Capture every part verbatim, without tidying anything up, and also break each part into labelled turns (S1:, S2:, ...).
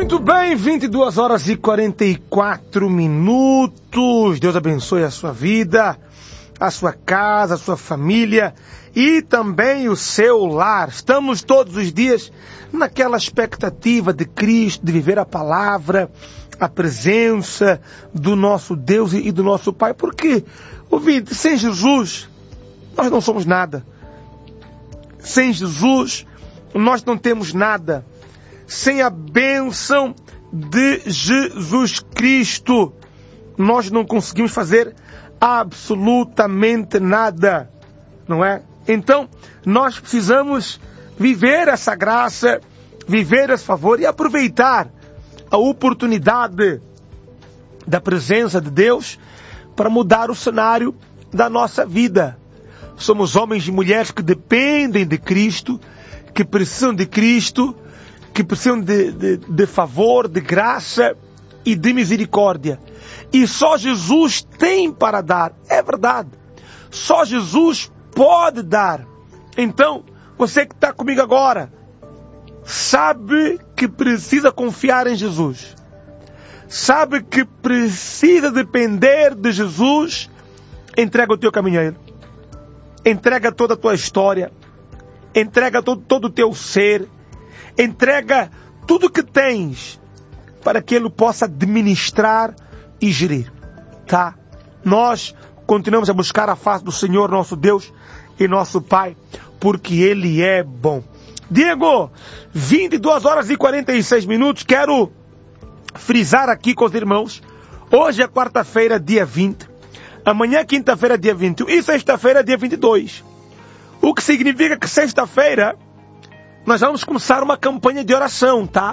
S1: Muito bem, vinte e duas horas e quarenta e quatro minutos. Deus abençoe a sua vida, a sua casa, a sua família e também o seu lar. Estamos todos os dias naquela expectativa de Cristo, de viver a palavra, a presença do nosso Deus e do nosso Pai. Porque, ouvinte, sem Jesus, nós não somos nada. Sem Jesus, nós não temos nada. Sem a bênção de Jesus Cristo, nós não conseguimos fazer absolutamente nada, não é? Então, nós precisamos viver essa graça, viver esse favor e aproveitar a oportunidade da presença de Deus para mudar o cenário da nossa vida. Somos homens e mulheres que dependem de Cristo, que precisam de Cristo, que precisam de, de, de favor, de graça e de misericórdia. E só Jesus tem para dar. É verdade. Só Jesus pode dar. Então, você que está comigo agora, sabe que precisa confiar em Jesus. Sabe que precisa depender de Jesus. Entrega o teu caminho a Ele. Entrega toda a tua história. Entrega todo, todo o teu ser. Entrega tudo que tens para que Ele possa administrar e gerir, tá? Nós continuamos a buscar a face do Senhor, nosso Deus e nosso Pai, porque Ele é bom. Diego, vinte e duas horas e quarenta e seis minutos, quero frisar aqui com os irmãos, hoje é quarta-feira, dia vinte, amanhã é quinta-feira, dia vinte e um, e sexta-feira, dia vinte e dois. O que significa que sexta-feira nós vamos começar uma campanha de oração, tá?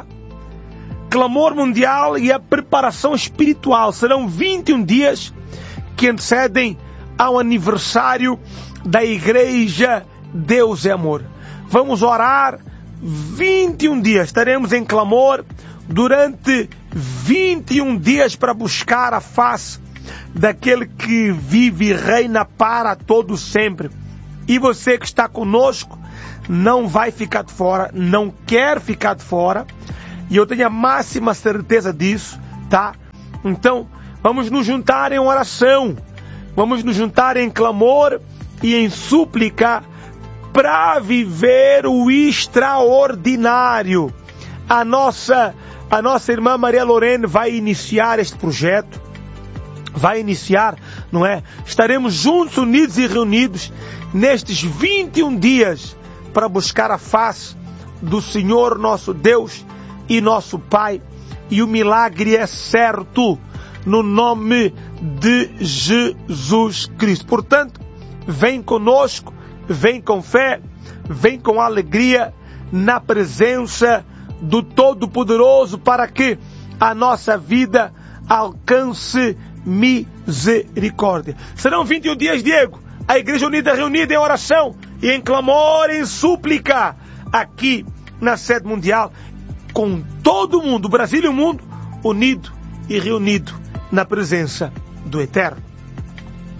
S1: Clamor mundial e a preparação espiritual. Serão vinte e um dias que antecedem ao aniversário da Igreja Deus é Amor. Vamos orar vinte e um dias. Estaremos em clamor durante vinte e um dias para buscar a face daquele que vive e reina para todo sempre. E você que está conosco não vai ficar de fora, não quer ficar de fora, e eu tenho a máxima certeza disso, tá? Então, vamos nos juntar em oração, vamos nos juntar em clamor e em súplica para viver o extraordinário. A nossa, a nossa irmã Maria Lorene vai iniciar este projeto, vai iniciar, não é? Estaremos juntos, unidos e reunidos nestes vinte e um dias para buscar a face do Senhor nosso Deus e nosso Pai, e o milagre é certo no nome de Jesus Cristo. Portanto, vem conosco, vem com fé, vem com alegria na presença do Todo-Poderoso para que a nossa vida alcance misericórdia. Serão vinte e um dias, Diego, a Igreja Unida reunida em oração e em clamor, em súplica, aqui na sede mundial, com todo o mundo, o Brasil e o mundo, unido e reunido na presença do Eterno.